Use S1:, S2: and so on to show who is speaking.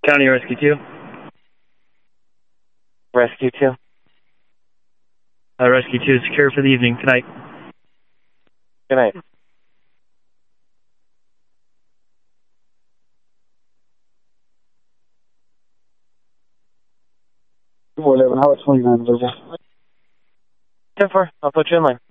S1: County Rescue 2.
S2: Rescue 2.
S1: Rescue 2 is secure for the evening. Good night.
S2: Good night.
S3: How about 29 available?
S2: 10-4. I'll put you in line.